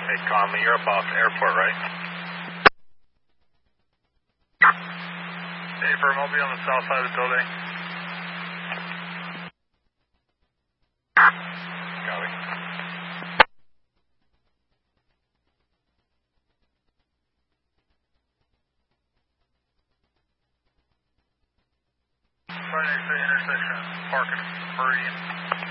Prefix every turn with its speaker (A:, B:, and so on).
A: Hey, Conley, you're up off the airport, right? Hey, Firm, I'll be on the south side of the building. Copy. Right next to the intersection, Park and Meridian.